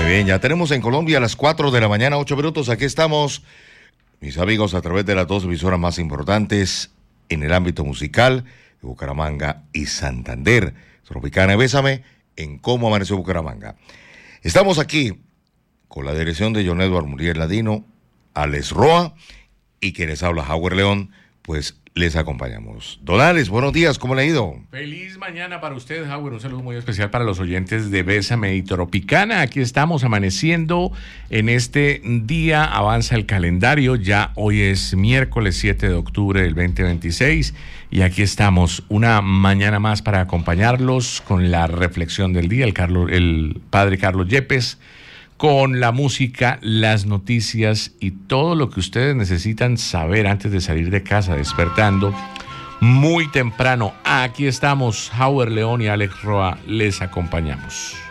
Muy bien, ya tenemos en Colombia a las 4 de la mañana, 8 minutos. Aquí estamos, mis amigos, a través de las dos emisoras más importantes en el ámbito musical, de Bucaramanga y Santander. Tropicana y Bésame, en Cómo Amaneció Bucaramanga. Estamos aquí con la dirección de John Edward Muriel Ladino, Alex Roa y quien les habla, Howard León, pues les acompañamos. Don Alex, buenos días, ¿cómo le ha ido? Feliz mañana para usted, Howard. Un saludo muy especial para los oyentes de Bésame y Tropicana. Aquí estamos amaneciendo en este día. Avanza el calendario. Ya hoy es miércoles 7 de octubre del 2026. Y aquí estamos una mañana más para acompañarlos con la reflexión del día. El padre Carlos Yepes, con la música, las noticias y todo lo que ustedes necesitan saber antes de salir de casa, despertando muy temprano. Aquí estamos, Howard León y Alex Roa, les acompañamos.